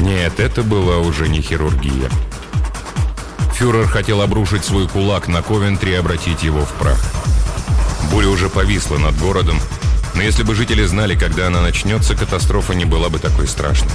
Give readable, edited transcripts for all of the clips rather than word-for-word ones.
Нет, это была уже не хирургия. Фюрер хотел обрушить свой кулак на Ковентри и обратить его в прах. Буря уже повисла над городом, но если бы жители знали, когда она начнется, катастрофа не была бы такой страшной.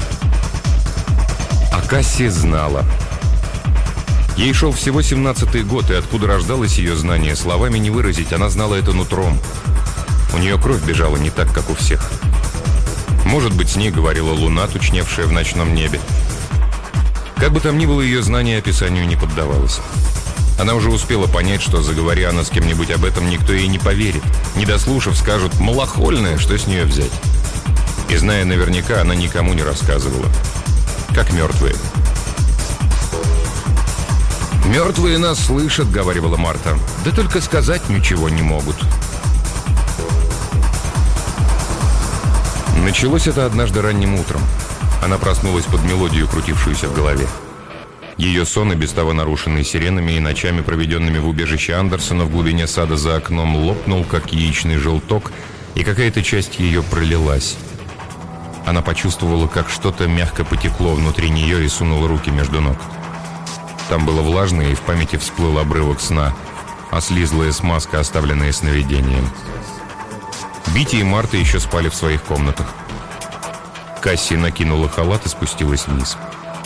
А Касси знала. Ей шел всего 17-й год, и откуда рождалось ее знание, словами не выразить, она знала это нутром. У нее кровь бежала не так, как у всех. Может быть, с ней говорила луна, тучневшая в ночном небе. Как бы там ни было, ее знание описанию не поддавалось. Она уже успела понять, что, заговори она с кем-нибудь об этом, никто ей не поверит. Не дослушав, скажут «малохольная», что с нее взять. И, зная наверняка, она никому не рассказывала. Как мертвые. «Мертвые нас слышат», — говорила Марта. «Да только сказать ничего не могут». Началось это однажды ранним утром. Она проснулась под мелодию, крутившуюся в голове. Ее сон, и без того нарушенный сиренами и ночами, проведенными в убежище Андерсона в глубине сада за окном, лопнул, как яичный желток, и какая-то часть ее пролилась. Она почувствовала, как что-то мягко потекло внутри нее, и сунула руки между ног. Там было влажно, и в памяти всплыл обрывок сна, ослизлая смазка, оставленная сновидением. Бити и Марта еще спали в своих комнатах. Касси накинула халат и спустилась вниз.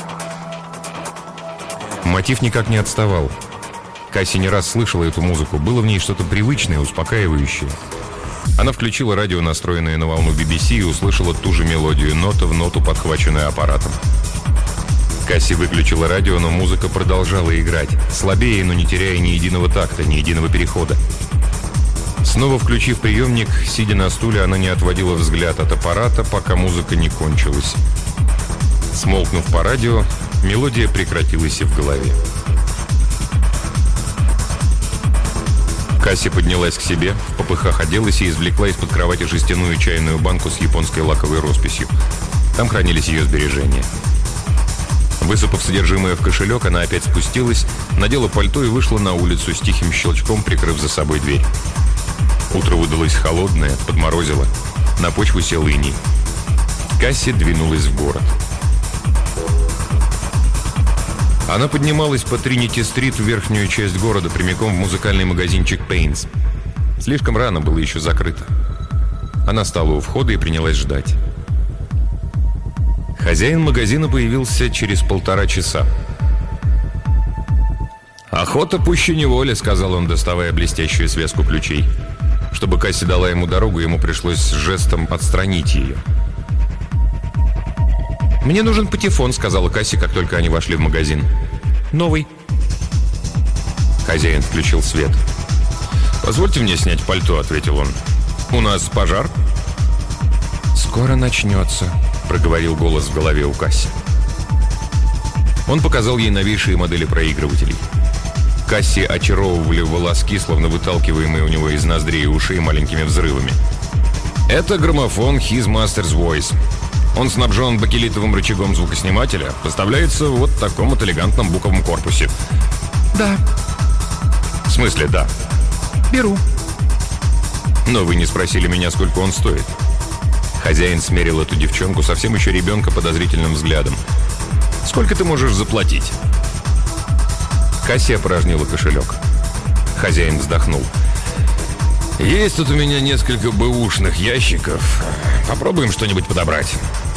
Мотив никак не отставал. Касси не раз слышала эту музыку. Было в ней что-то привычное, успокаивающее. Она включила радио, настроенное на волну BBC, и услышала ту же мелодию, нота в ноту, подхваченную аппаратом. Касси выключила радио, но музыка продолжала играть. Слабее, но не теряя ни единого такта, ни единого перехода. Снова включив приемник, сидя на стуле, она не отводила взгляд от аппарата, пока музыка не кончилась. Смолкнув по радио, мелодия прекратилась и в голове. Касси поднялась к себе, в попыхах оделась и извлекла из-под кровати жестяную чайную банку с японской лаковой росписью. Там хранились ее сбережения. Высыпав содержимое в кошелек, она опять спустилась, надела пальто и вышла на улицу, с тихим щелчком прикрыв за собой дверь. Утро выдалось холодное, подморозило. На почву сел иней. Касси двинулась в город. Она поднималась по Тринити-стрит в верхнюю часть города, прямиком в музыкальный магазинчик «Пейнс». Слишком рано, было еще закрыто. Она стала у входа и принялась ждать. Хозяин магазина появился через 1,5 часа. «Охота пуще неволя», — сказал он, доставая блестящую связку ключей. Чтобы Касси дала ему дорогу, ему пришлось жестом отстранить ее. «Мне нужен патефон», — сказала Касси, как только они вошли в магазин. «Новый». Хозяин включил свет. «Позвольте мне снять пальто», — ответил он. «У нас пожар?» «Скоро начнется», — проговорил голос в голове у Касси. Он показал ей новейшие модели проигрывателей. Касси очаровывали волоски, словно выталкиваемые у него из ноздрей и ушей маленькими взрывами. «Это граммофон His Master's Voice. Он снабжен бакелитовым рычагом звукоснимателя. Поставляется в вот таком вот элегантном буковом корпусе». «Да». «В смысле да?» «Беру». «Но вы не спросили меня, сколько он стоит». Хозяин смерил эту девчонку, совсем еще ребенка, подозрительным взглядом. «Сколько ты можешь заплатить?» Касси опорожнила кошелек. Хозяин вздохнул. «Есть тут у меня несколько бэушных ящиков. Попробуем что-нибудь подобрать».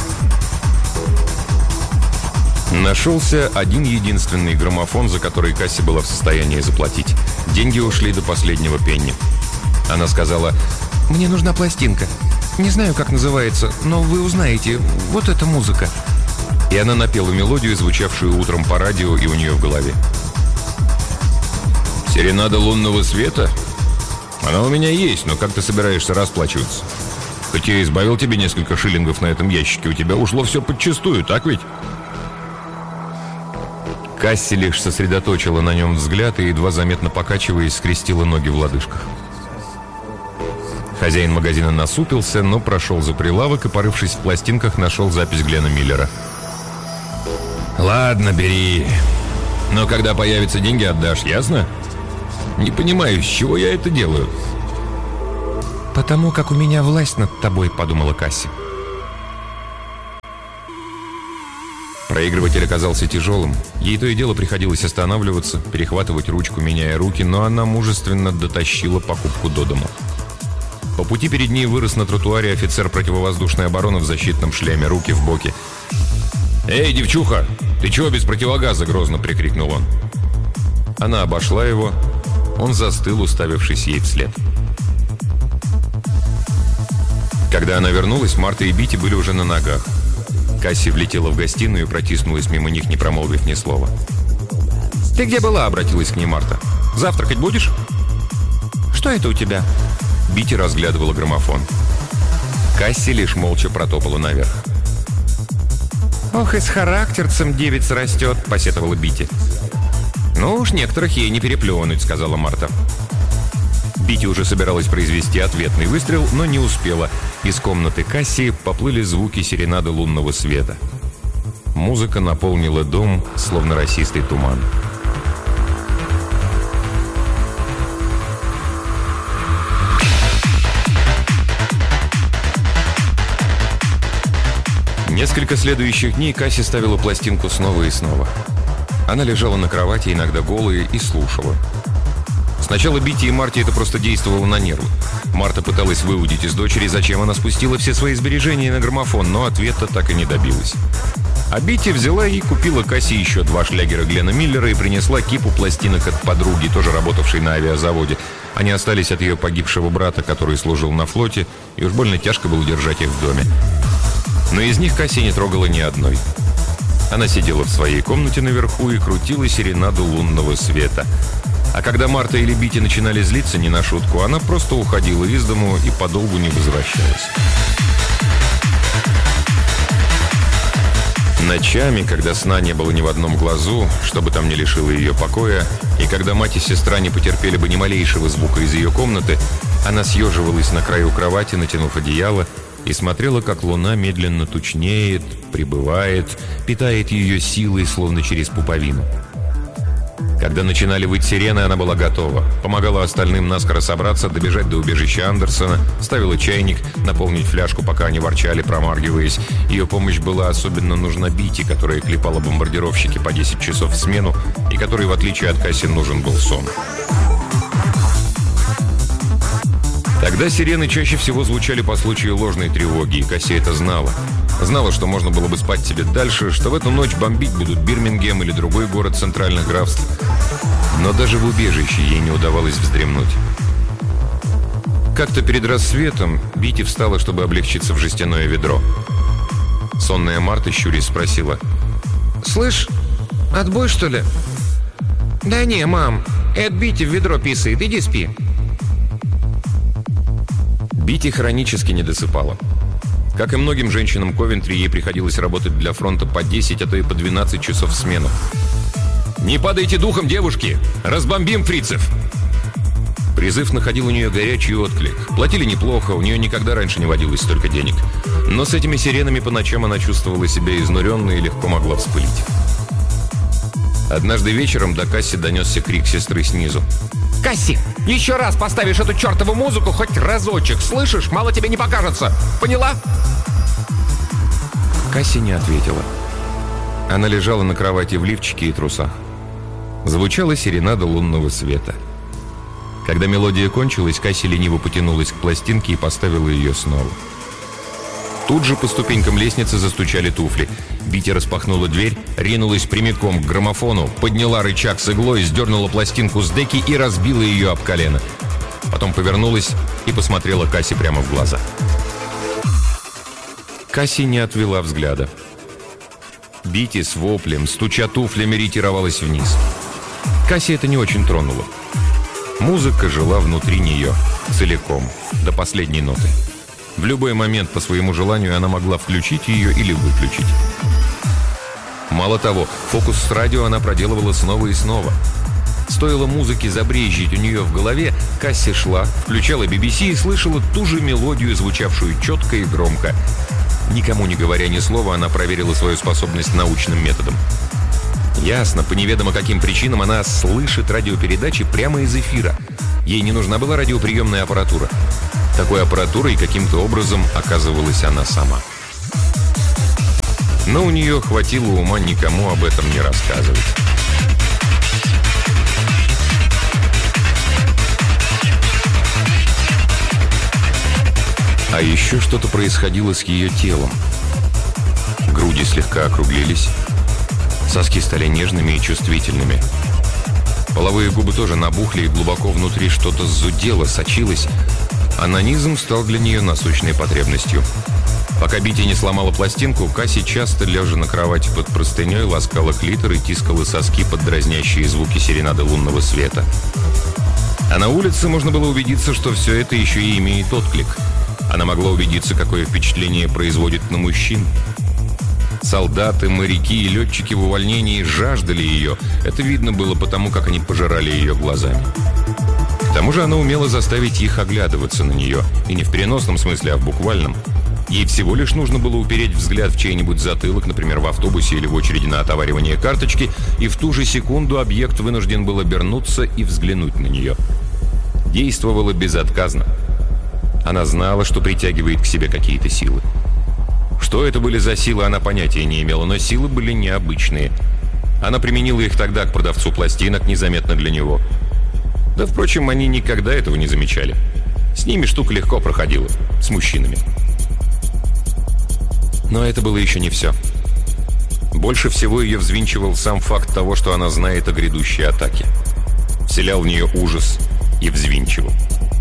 Нашелся один единственный граммофон, за который Касси была в состоянии заплатить. Деньги ушли до последнего пенни. Она сказала: «Мне нужна пластинка. Не знаю, как называется, но вы узнаете. Вот эта музыка». И она напела мелодию, звучавшую утром по радио и у нее в голове. «Серенада лунного света? Она у меня есть, но как ты собираешься расплачиваться? Хоть я избавил тебе несколько шиллингов на этом ящике, у тебя ушло все подчистую, так ведь?» Касси лишь сосредоточила на нем взгляд и, едва заметно покачиваясь, скрестила ноги в лодыжках. Хозяин магазина насупился, но прошел за прилавок и, порывшись в пластинках, нашел запись Глена Миллера. «Ладно, бери. Но когда появятся деньги, отдашь, ясно? Не понимаю, с чего я это делаю». «Потому как у меня власть над тобой», — подумала Касси. Проигрыватель оказался тяжелым. Ей то и дело приходилось останавливаться, перехватывать ручку, меняя руки, но она мужественно дотащила покупку до дому. По пути перед ней вырос на тротуаре офицер противовоздушной обороны в защитном шлеме, руки в боки. «Эй, девчуха, ты чего без противогаза?» — грозно прикрикнул он. Она обошла его. Он застыл, уставившись ей вслед. Когда она вернулась, Марта и Бити были уже на ногах. Касси влетела в гостиную и протиснулась мимо них, не промолвив ни слова. «Ты где была?» — обратилась к ней Марта. «Завтракать будешь?» «Что это у тебя?» Бити разглядывала граммофон. Касси лишь молча протопала наверх. «Ох, и с характерцем девица растет», — посетовала Бити. «Ну уж некоторых ей не переплюнуть», — сказала Марта. Бити уже собиралась произвести ответный выстрел, но не успела. Из комнаты Касси поплыли звуки серенады лунного света. Музыка наполнила дом, словно росистый туман. Несколько следующих дней Касси ставила пластинку снова и снова. Она лежала на кровати, иногда голая, и слушала. Сначала Бити и Марте это просто действовало на нервы. Марта пыталась выудить из дочери, зачем она спустила все свои сбережения на граммофон, но ответа так и не добилась. А Бити взяла и купила Касси еще 2 шлягера Гленна Миллера и принесла кипу пластинок от подруги, тоже работавшей на авиазаводе. Они остались от ее погибшего брата, который служил на флоте, и уж больно тяжко было держать их в доме. Но из них Касси не трогала ни одной. Она сидела в своей комнате наверху и крутила серенаду лунного света. А когда Марта или Бити начинали злиться не на шутку, она просто уходила из дому и подолгу не возвращалась. Ночами, когда сна не было ни в одном глазу, чтобы там не лишило ее покоя, и когда мать и сестра не потерпели бы ни малейшего звука из ее комнаты, она съеживалась на краю кровати, натянув одеяло, и смотрела, как луна медленно тучнеет, прибывает, питает ее силой, словно через пуповину. Когда начинали выть сирены, она была готова. Помогала остальным наскоро собраться, добежать до убежища Андерсона, ставила чайник, наполнить фляжку, пока они ворчали, промаргиваясь. Ее помощь была особенно нужна Бити, которая клепала бомбардировщики по 10 часов в смену, и которой, в отличие от Касси, нужен был сон. Тогда сирены чаще всего звучали по случаю ложной тревоги, и Касси это знала. Знала, что можно было бы спать себе дальше, что в эту ночь бомбить будут Бирмингем или другой город центральных графств. Но даже в убежище ей не удавалось вздремнуть. Как-то перед рассветом Бити встала, чтобы облегчиться в жестяное ведро. Сонная Марта, щурясь, спросила: «Слышь, отбой, что ли?» «Да не, мам, это Бити в ведро писает, иди спи». Бити хронически не досыпала. Как и многим женщинам Ковентри, ей приходилось работать для фронта по 10, а то и по 12 часов в смену. «Не падайте духом, девушки! Разбомбим фрицев!» Призыв находил у нее горячий отклик. Платили неплохо, у нее никогда раньше не водилось столько денег. Но с этими сиренами по ночам она чувствовала себя изнуренной и легко могла вспылить. Однажды вечером до Касси донесся крик сестры снизу. «Касси, еще раз поставишь эту чертову музыку хоть разочек, слышишь? Мало тебе не покажется. Поняла?» Касси не ответила. Она лежала на кровати в лифчике и трусах. Звучала серенада лунного света. Когда мелодия кончилась, Касси лениво потянулась к пластинке и поставила ее снова. Тут же по ступенькам лестницы застучали туфли. Бити распахнула дверь, ринулась прямиком к граммофону, подняла рычаг с иглой, сдернула пластинку с деки и разбила ее об колено. Потом повернулась и посмотрела Касси прямо в глаза. Касси не отвела взгляда. Бити с воплем, стуча туфлями, ретировалась вниз. Касси это не очень тронуло. Музыка жила внутри нее, целиком, до последней ноты. В любой момент по своему желанию она могла включить ее или выключить. Мало того, фокус с радио она проделывала снова и снова. Стоило музыке забрезжить у нее в голове, Касси шла, включала BBC и слышала ту же мелодию, звучавшую четко и громко. Никому не говоря ни слова, она проверила свою способность научным методом. Ясно, по неведомо каким причинам она слышит радиопередачи прямо из эфира. Ей не нужна была радиоприемная аппаратура. Такой аппаратурой каким-то образом оказывалась она сама. Но у нее хватило ума никому об этом не рассказывать. А еще что-то происходило с ее телом. Груди слегка округлились, соски стали нежными и чувствительными. Половые губы тоже набухли, и глубоко внутри что-то зудело, сочилось. Анонизм стал для нее насущной потребностью. Пока Бити не сломала пластинку, Касси часто, лежа на кровати под простыней, ласкала клитор и тискала соски под дразнящие звуки серенады лунного света. А на улице можно было убедиться, что все это еще и имеет отклик. Она могла убедиться, какое впечатление производит на мужчин. Солдаты, моряки и летчики в увольнении жаждали ее. Это видно было потому, как они пожирали ее глазами. К тому же она умела заставить их оглядываться на нее. И не в переносном смысле, а в буквальном. Ей всего лишь нужно было упереть взгляд в чей-нибудь затылок, например, в автобусе или в очереди на отоваривание карточки, и в ту же секунду объект вынужден был обернуться и взглянуть на нее. Действовала безотказно. Она знала, что притягивает к себе какие-то силы. Что это были за силы, она понятия не имела, но силы были необычные. Она применила их тогда к продавцу пластинок, незаметно для него. Да, впрочем, они никогда этого не замечали. С ними штука легко проходила, с мужчинами. Но это было еще не все. Больше всего ее взвинчивал сам факт того, что она знает о грядущей атаке. Вселял в нее ужас и взвинчивал.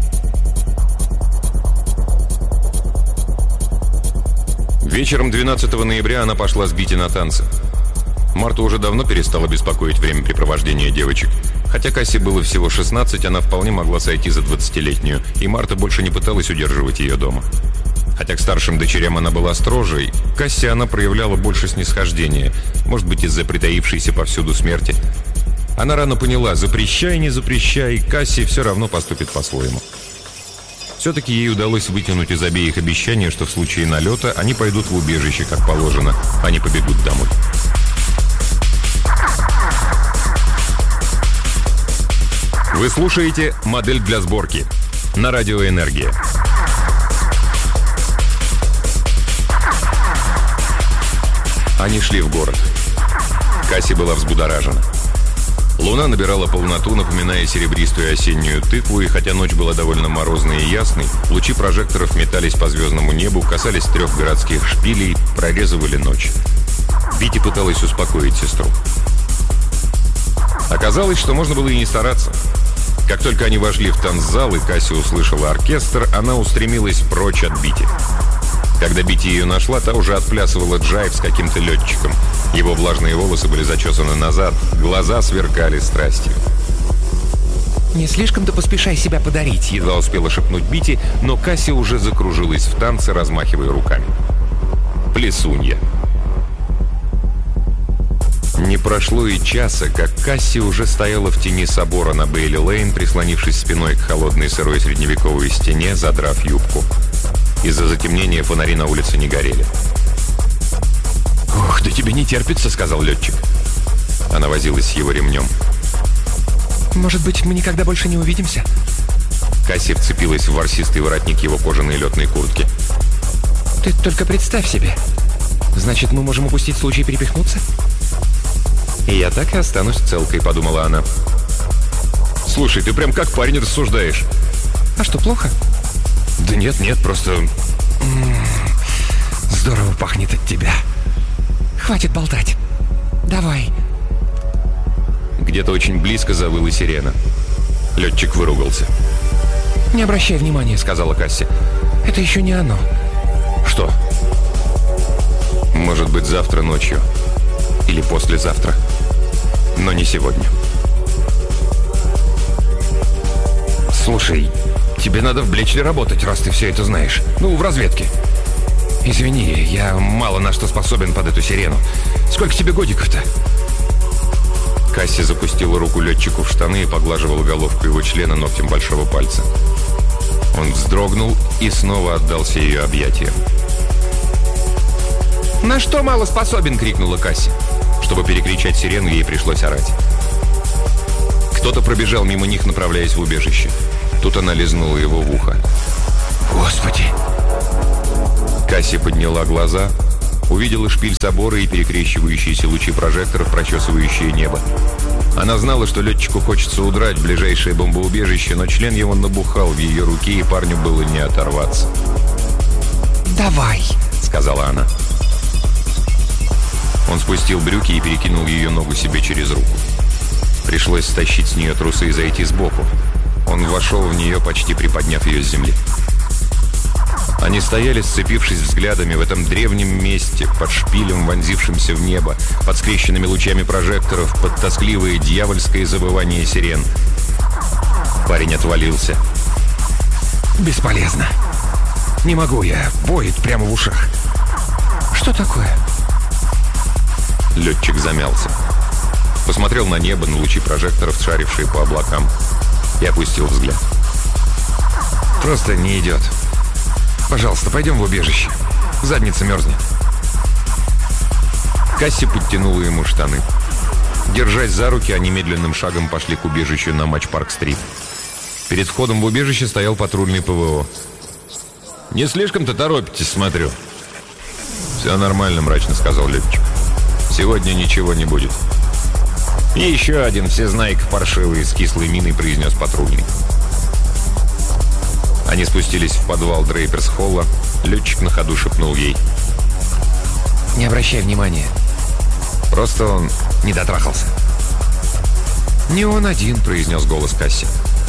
Вечером 12 ноября она пошла с Бити на танцы. Марту уже давно перестала беспокоить времяпрепровождение девочек. Хотя Касси было всего 16, она вполне могла сойти за 20-летнюю, и Марта больше не пыталась удерживать ее дома. Хотя к старшим дочерям она была строже, к Касси она проявляла больше снисхождения, может быть, из-за притаившейся повсюду смерти. Она рано поняла, запрещай, не запрещай, Касси все равно поступит по-своему. Все-таки ей удалось вытянуть из обеих обещания, что в случае налета они пойдут в убежище, как положено, а не побегут домой. Вы слушаете «Модель для сборки» на радио «Энергия». Они шли в город. Касси была взбудоражена. Луна набирала полноту, напоминая серебристую осеннюю тыкву, и хотя ночь была довольно морозной и ясной, лучи прожекторов метались по звездному небу, касались 3 городских шпилей, прорезывали ночь. Бити пыталась успокоить сестру. Оказалось, что можно было и не стараться. Как только они вошли в танцзал, и Касси услышала оркестр, она устремилась прочь от Бити. Когда Бити ее нашла, та уже отплясывала джайв с каким-то летчиком. Его влажные волосы были зачесаны назад, глаза сверкали страстью. «Не слишком-то поспешай себя подарить», — едва успела шепнуть Бити, но Касси уже закружилась в танце, размахивая руками. Плесунья. Не прошло и часа, как Касси уже стояла в тени собора на Бейли-Лейн, прислонившись спиной к холодной сырой средневековой стене, задрав юбку. Из-за затемнения фонари на улице не горели. «Ух, да тебе не терпится», — сказал летчик. Она возилась с его ремнем. «Может быть, мы никогда больше не увидимся?» Касси вцепилась в ворсистый воротник его кожаной летной куртки. «Ты только представь себе. Значит, мы можем упустить случай перепихнуться?» «И я так и останусь целкой», — подумала она. «Слушай, ты прям как парень рассуждаешь». «А что, плохо?» «Да нет, просто...» «Здорово пахнет от тебя. Хватит болтать. Давай». Где-то очень близко завыла сирена. Летчик выругался. «Не обращай внимания», — сказала Касси. «Это еще не оно». «Что?» «Может быть, завтра ночью. Или послезавтра. Но не сегодня». «Слушай, тебе надо в Блечли работать, раз ты все это знаешь. Ну, в разведке». «Извини, я мало на что способен под эту сирену. Сколько тебе годиков-то?» Касси запустила руку летчику в штаны и поглаживала головку его члена ногтем большого пальца. Он вздрогнул и снова отдался ее объятиям. «На что мало способен?» — крикнула Касси. Чтобы перекричать сирену, ей пришлось орать. Кто-то пробежал мимо них, направляясь в убежище. Тут она лизнула его в ухо. «Господи!» Касси подняла глаза, Увидела шпиль собора и перекрещивающиеся лучи прожекторов, прочесывающие небо. Она знала, что летчику хочется удрать в ближайшее бомбоубежище, но член его набухал в ее руке, и парню было не оторваться. «Давай», — сказала она. Он спустил брюки и перекинул ее ногу себе через руку. Пришлось стащить с нее трусы и зайти сбоку. Он вошел в нее, почти приподняв ее с земли. Они стояли, сцепившись взглядами в этом древнем месте, под шпилем, вонзившимся в небо, под скрещенными лучами прожекторов, под тоскливое дьявольское завывание сирен. Парень отвалился. «Бесполезно. Не могу я. Воет прямо в ушах. Что такое?» Летчик замялся. Посмотрел на небо, на лучи прожекторов, шарившие по облакам, и опустил взгляд. «Просто не идет. Пожалуйста, пойдем в убежище. Задница мерзнет». Касси подтянула ему штаны. Держась за руки, они медленным шагом пошли к убежищу на Матч-Парк-стрит. Перед входом в убежище стоял патрульный ПВО. «Не слишком-то торопитесь, смотрю». «Все нормально», — мрачно сказал летчик. «Сегодня ничего не будет». «И еще один всезнайка паршивый с кислой миной», — произнес патрульный. Они спустились в подвал Дрейперс-холла. Летчик на ходу шепнул ей: «Не обращай внимания. Просто он не дотрахался». «Не он один», — произнес голос Касси.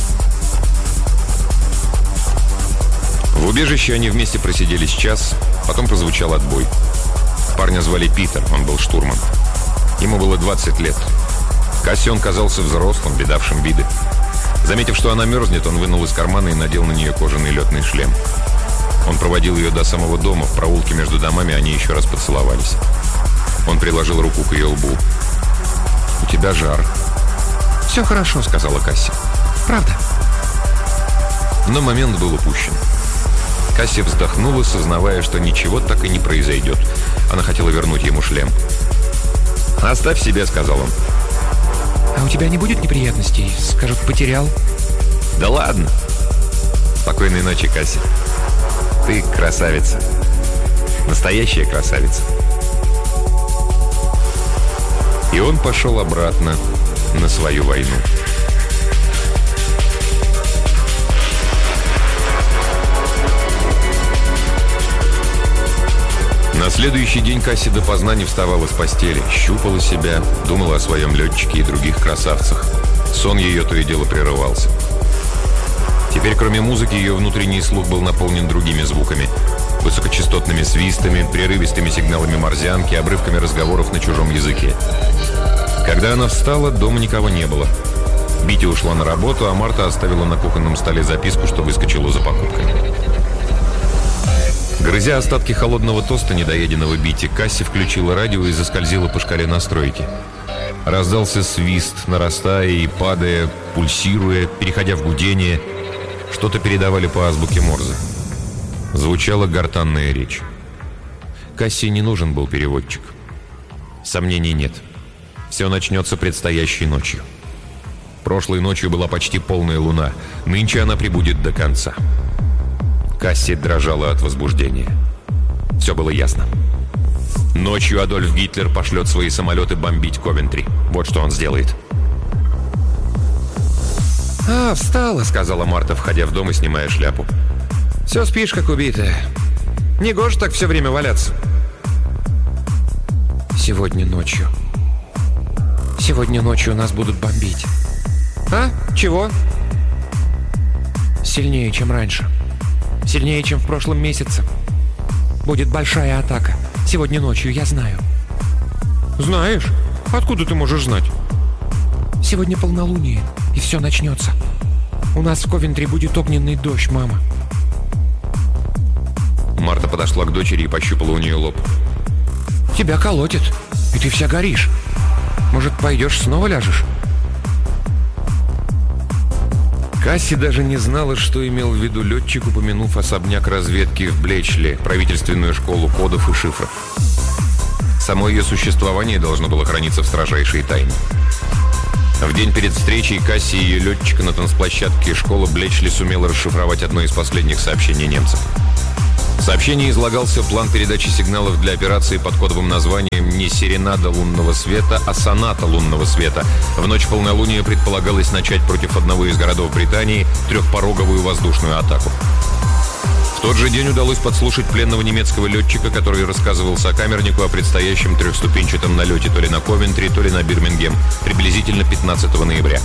В убежище они вместе просидели час, потом прозвучал отбой. Парня звали Питер, он был штурман. Ему было 20 лет. Касси он казался взрослым, видавшим виды. Заметив, что она мерзнет, он вынул из кармана и надел на нее кожаный летный шлем. Он проводил ее до самого дома. В проулке между домами они еще раз поцеловались. Он приложил руку к ее лбу. «У тебя жар». «Все хорошо», — сказала Касси. «Правда». Но момент был упущен. Касси вздохнула, сознавая, что ничего так и не произойдет. Она хотела вернуть ему шлем. «Оставь себе», — сказал он. «А у тебя не будет неприятностей? Скажут, потерял?» «Да ладно». «Спокойной ночи, Касси. Ты красавица. Настоящая красавица». И он пошел обратно на свою войну. На следующий день Касси допоздна не вставала с постели, щупала себя, думала о своем летчике и других красавцах. Сон ее то и дело прерывался. Теперь, кроме музыки, ее внутренний слух был наполнен другими звуками: высокочастотными свистами, прерывистыми сигналами морзянки, обрывками разговоров на чужом языке. Когда она встала, дома никого не было. Бити ушла на работу, а Марта оставила на кухонном столе записку, что выскочила за покупками. Грызя остатки холодного тоста, недоеденного Бити, Касси включила радио и заскользила по шкале настройки. Раздался свист, нарастая и падая, пульсируя, переходя в гудение. Что-то передавали по азбуке Морзе. Звучала гортанная речь. Касси не нужен был переводчик. Сомнений нет. Все начнется предстоящей ночью. Прошлой ночью была почти полная луна. Нынче она прибудет до конца. Касси дрожала от возбуждения. Все было ясно. Ночью Адольф Гитлер пошлет свои самолеты бомбить Ковентри. Вот что он сделает. «А, встала», — сказала Марта, входя в дом и снимая шляпу. «Все спишь, как убитая. Негоже так все время валяться». «Сегодня ночью нас будут бомбить». «А? Чего?» «Сильнее, чем раньше. Сильнее, чем в прошлом месяце. Будет большая атака. Сегодня ночью, я знаю». «Знаешь? Откуда ты можешь знать?» «Сегодня полнолуние, и все начнется. У нас в Ковентри будет огненный дождь, мама». Марта подошла к дочери и пощупала у нее лоб. «Тебя колотит, и ты вся горишь. Может, пойдешь, снова ляжешь?» Касси даже не знала, что имел в виду летчик, упомянув особняк разведки в Блечли, правительственную школу кодов и шифров. Само ее существование должно было храниться в строжайшей тайне. В день перед встречей Касси и ее летчика на танцплощадке школы Блечли сумела расшифровать одно из последних сообщений немцев. В сообщении излагался план передачи сигналов для операции под кодовым названием не «Серенада лунного света», а «Соната лунного света». В ночь полнолуния предполагалось начать против одного из городов Британии трехпороговую воздушную атаку. В тот же день удалось подслушать пленного немецкого летчика, который рассказывал сокамернику о предстоящем трехступенчатом налете то ли на Ковентри, то ли на Бирмингем, приблизительно 15 ноября.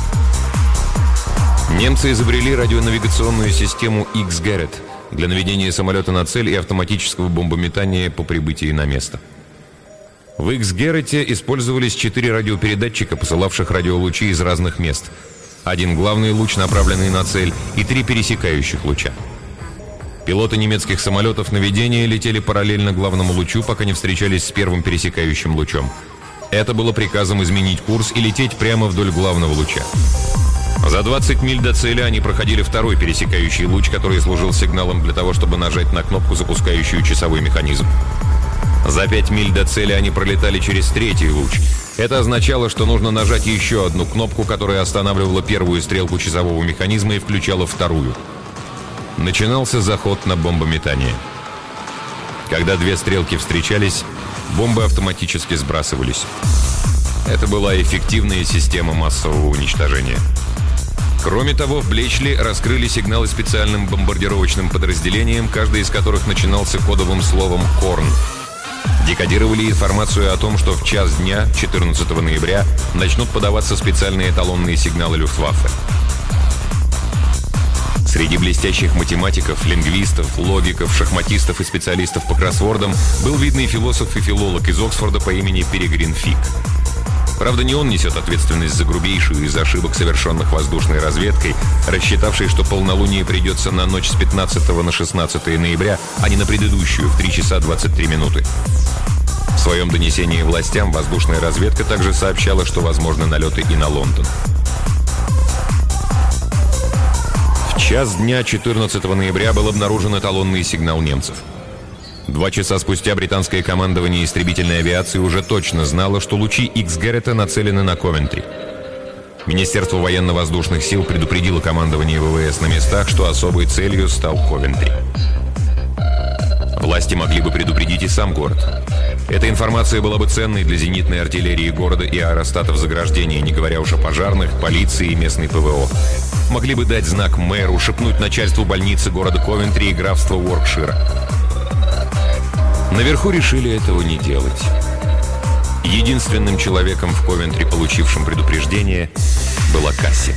Немцы изобрели радионавигационную систему X-Garret для наведения самолета на цель и автоматического бомбометания по прибытии на место. В X-Garret использовались 4 радиопередатчика, посылавших радиолучи из разных мест. Один главный луч, направленный на цель, и 3 пересекающих луча. Пилоты немецких самолетов наведения летели параллельно главному лучу, пока не встречались с первым пересекающим лучом. Это было приказом изменить курс и лететь прямо вдоль главного луча. За 20 миль до цели они проходили второй пересекающий луч, который служил сигналом для того, чтобы нажать на кнопку, запускающую часовой механизм. За 5 миль до цели они пролетали через третий луч. Это означало, что нужно нажать еще одну кнопку, которая останавливала первую стрелку часового механизма и включала вторую. Начинался заход на бомбометание. Когда 2 стрелки встречались, бомбы автоматически сбрасывались. Это была эффективная система массового уничтожения. Кроме того, в Блечли раскрыли сигналы специальным бомбардировочным подразделениям, каждый из которых начинался кодовым словом «Корн». Декодировали информацию о том, что в час дня, 14 ноября, начнут подаваться специальные эталонные сигналы Люфтваффе. Среди блестящих математиков, лингвистов, логиков, шахматистов и специалистов по кроссвордам был видный философ и филолог из Оксфорда по имени Перегрин Фик. Правда, не он несет ответственность за грубейшую из ошибок, совершенных воздушной разведкой, рассчитавшей, что полнолуние придется на ночь с 15 на 16 ноября, а не на предыдущую в 3 часа 23 минуты. В своем донесении властям воздушная разведка также сообщала, что возможны налеты и на Лондон. В час дня 14 ноября был обнаружен эталонный сигнал немцев. 2 часа спустя британское командование истребительной авиации уже точно знало, что лучи X-Garret нацелены на Ковентри. Министерство военно-воздушных сил предупредило командование ВВС на местах, что особой целью стал Ковентри. Власти могли бы предупредить и сам город. Эта информация была бы ценной для зенитной артиллерии города и аэростатов заграждения, не говоря уж о пожарных, полиции и местной ПВО. Могли бы дать знак мэру, шепнуть начальству больницы города Ковентри и графства Уоркшира. Наверху решили этого не делать. Единственным человеком в Ковентри, получившим предупреждение, была Касси.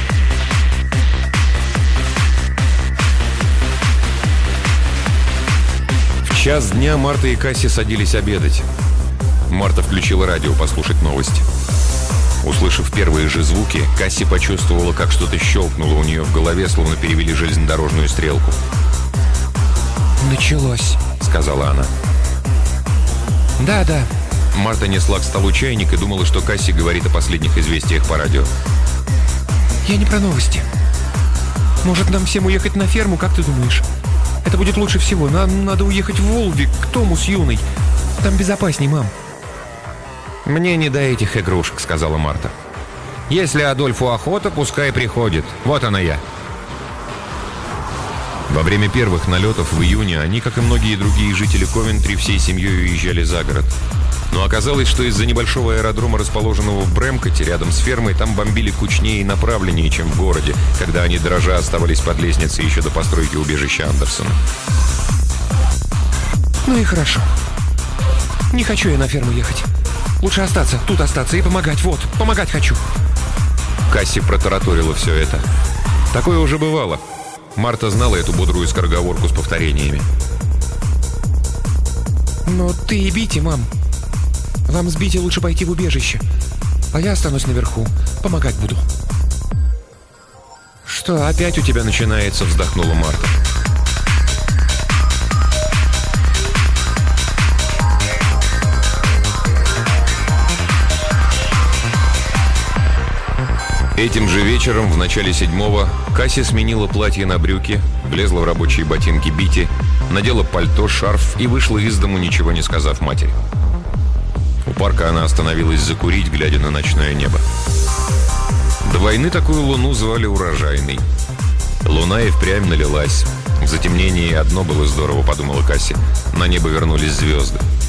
В час дня Марта и Касси садились обедать. Марта включила радио послушать новости. Услышав первые же звуки, Касси почувствовала, как что-то щелкнуло у нее в голове, словно перевели железнодорожную стрелку. «Началось», — сказала она. «Да». Марта несла к столу чайник и думала, что Касси говорит о последних известиях по радио. «Я не про новости. Может, нам всем уехать на ферму, как ты думаешь? Это будет лучше всего. Нам надо уехать в Волвик, к Тому с Юной. Там безопасней, мам». «Мне не до этих игрушек», — сказала Марта. «Если Адольфу охота, пускай приходит. Вот она я». Во время первых налетов в июне они, как и многие другие жители Ковентри, всей семьей уезжали за город. Но оказалось, что из-за небольшого аэродрома, расположенного в Брэмкоте, рядом с фермой, там бомбили кучнее и направленнее, чем в городе, когда они дрожа оставались под лестницей еще до постройки убежища Андерсона. «Ну и хорошо. Не хочу я на ферму ехать. Лучше остаться, тут остаться и помогать. Вот, помогать хочу». Касси протараторила все это. Такое уже бывало. Марта знала эту бодрую скороговорку с повторениями. «Но ты и Бити, мам. Вам с Бити лучше пойти в убежище. А я останусь наверху. Помогать буду». «Что, опять у тебя начинается?» — вздохнула Марта. Этим же вечером, в начале 7-го, Касси сменила платье на брюки, влезла в рабочие ботинки Бити, надела пальто, шарф и вышла из дому, ничего не сказав матери. У парка она остановилась закурить, глядя на ночное небо. До войны такую луну звали урожайной. Луна и впрямь налилась. В затемнении одно было здорово, подумала Касси. На небо вернулись звезды.